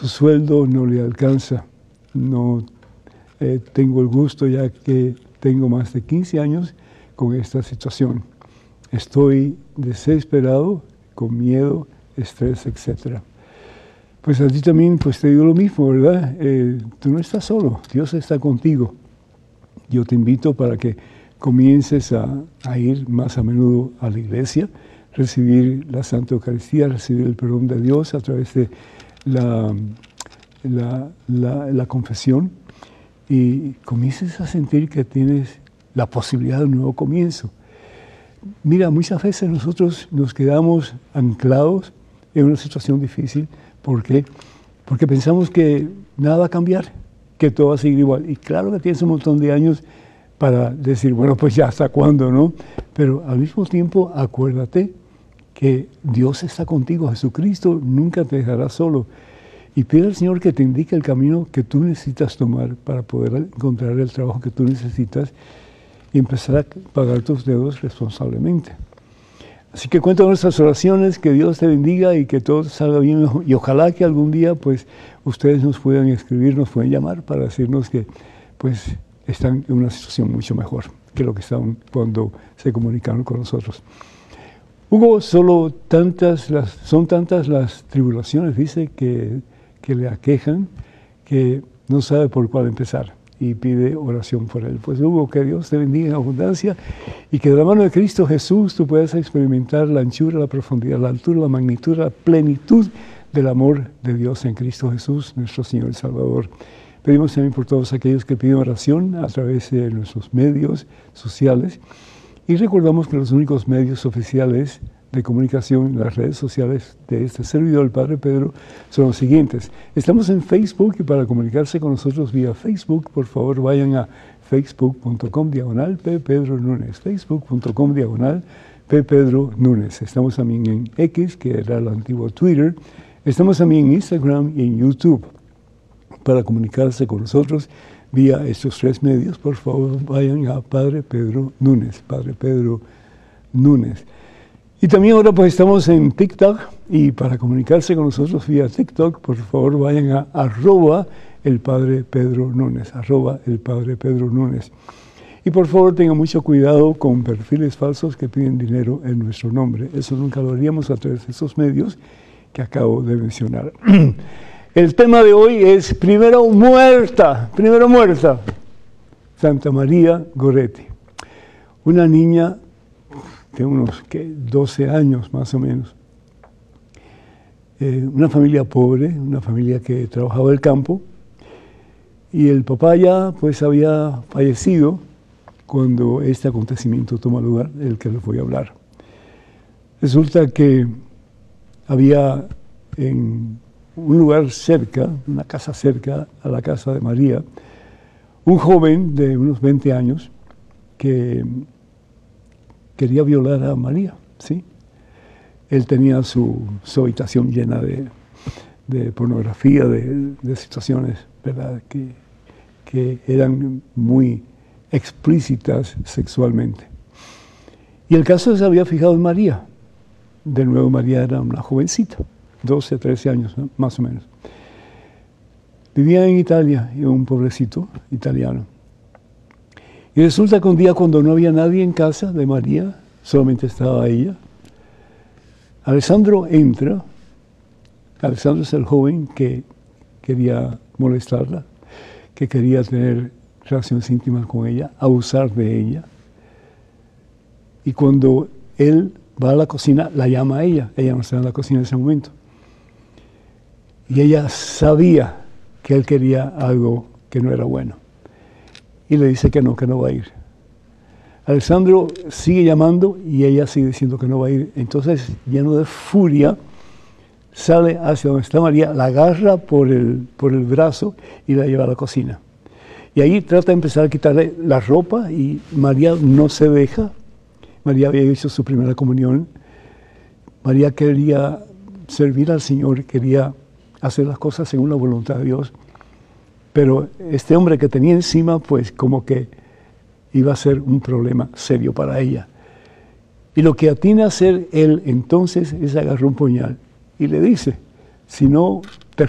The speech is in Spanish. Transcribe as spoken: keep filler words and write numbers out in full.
su sueldo no le alcanza. No eh, tengo el gusto ya que tengo más de quince años con esta situación. Estoy desesperado, con miedo, estrés, etcétera. Pues a ti también pues te digo lo mismo, ¿verdad? Eh, tú no estás solo, Dios está contigo. Yo te invito para que comiences a, a ir más a menudo a la iglesia, recibir la Santa Eucaristía, recibir el perdón de Dios a través de la, la, la, la confesión, y comiences a sentir que tienes la posibilidad de un nuevo comienzo. Mira, muchas veces nosotros nos quedamos anclados en una situación difícil. ¿Por qué? Porque pensamos que nada va a cambiar, que todo va a seguir igual. Y claro que tienes un montón de años para decir, bueno, pues ya hasta cuándo, ¿no? Pero al mismo tiempo, acuérdate que Dios está contigo, Jesucristo nunca te dejará solo. Y pide al Señor que te indique el camino que tú necesitas tomar para poder encontrar el trabajo que tú necesitas y empezar a pagar tus deudas responsablemente. Así que cuenta con nuestras oraciones, que Dios te bendiga y que todo salga bien. Y ojalá que algún día pues ustedes nos puedan escribir, nos puedan llamar para decirnos que pues están en una situación mucho mejor que lo que estaban cuando se comunicaron con nosotros. Hugo, solo tantas las, son tantas las tribulaciones, dice, que, que le aquejan, que no sabe por cuál empezar y pide oración por él. Pues Hugo, que Dios te bendiga en abundancia y que de la mano de Cristo Jesús tú puedas experimentar la anchura, la profundidad, la altura, la magnitud, la plenitud del amor de Dios en Cristo Jesús, nuestro Señor y Salvador. Pedimos también por todos aquellos que piden oración a través de nuestros medios sociales, y recordamos que los únicos medios oficiales de comunicación en las redes sociales de este servidor, el Padre Pedro, son los siguientes. Estamos en Facebook, y para comunicarse con nosotros vía Facebook, por favor vayan a facebook punto com diagonal P Pedro Núñez, facebook punto com diagonal P Pedro Núñez. Estamos también en X, que era el antiguo Twitter. Estamos también en Instagram y en YouTube. Para comunicarse con nosotros vía estos tres medios, por favor vayan a Padre Pedro Núñez, Padre Pedro Núñez. Y también ahora pues estamos en TikTok, y para comunicarse con nosotros vía TikTok, por favor vayan a arroba el Padre Pedro Núñez, arroba el Padre Pedro Núñez. Y por favor tengan mucho cuidado con perfiles falsos que piden dinero en nuestro nombre. Eso nunca lo haríamos a través de esos medios que acabo de mencionar. El tema de hoy es primero muerta, primero muerta, Santa María Goretti, una niña de unos ¿qué? doce años más o menos, eh, una familia pobre, una familia que trabajaba el campo, y el papá ya pues había fallecido cuando este acontecimiento toma lugar, del que les voy a hablar. Resulta que había en un lugar cerca, una casa cerca a la casa de María, un joven de unos veinte años que quería violar a María, ¿sí? Él tenía su, su habitación llena de, de pornografía, de, de situaciones, ¿verdad?, que, que eran muy explícitas sexualmente. Y el caso se había fijado en María. De nuevo, María era una jovencita, doce, trece años, ¿no?, más o menos. Vivía en Italia, en un pueblecito italiano. Y resulta que un día, cuando no había nadie en casa de María, solamente estaba ella, Alessandro entra. Alessandro es el joven que quería molestarla, que quería tener relaciones íntimas con ella, abusar de ella. Y cuando él va a la cocina, la llama a ella. Ella no estaba en la cocina en ese momento. Y ella sabía que él quería algo que no era bueno. Y le dice que no, que no va a ir. Alessandro sigue llamando y ella sigue diciendo que no va a ir. Entonces, lleno de furia, sale hacia donde está María, la agarra por el, por el brazo y la lleva a la cocina. Y ahí trata de empezar a quitarle la ropa, y María no se deja. María había hecho su primera comunión. María quería servir al Señor, quería hacer las cosas según la voluntad de Dios. Pero este hombre que tenía encima, pues como que iba a ser un problema serio para ella. Y lo que atina a hacer él entonces es agarrar un puñal y le dice: si no